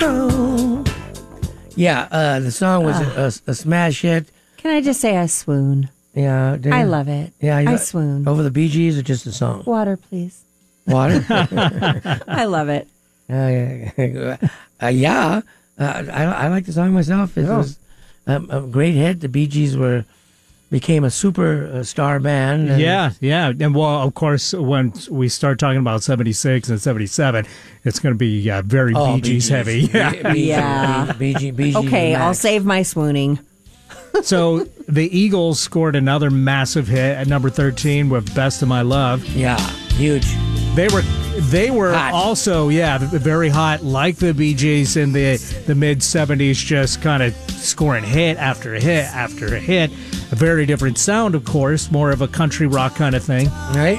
Oh. Yeah, the song was a smash hit. Can I just say I swoon? Yeah, I love it. Yeah, I swoon. Over the Bee Gees or just the song? Water, please. Water? I love it. I like the song myself. It was a great hit. The Bee Gees became a superstar band. And well, of course, when we start talking about 76 and 77, it's going to be very Bee Gees heavy. Bee Gees. Okay, I'll save my swooning. So the Eagles scored another massive hit at number 13 with "Best of My Love." Yeah, huge. They were hot. Also, very hot, like the Bee Gees in the mid 70s, just kind of scoring hit after hit after hit. A very different sound, of course, more of a country rock kind of thing. Right.